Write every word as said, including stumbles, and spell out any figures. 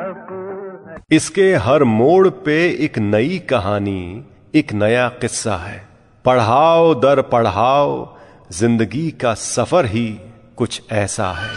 इसके हर मोड़ पे एक नई कहानी, एक नया किस्सा है। पढ़ाओ दर पढ़ाओ, जिंदगी का सफर ही कुछ ऐसा है।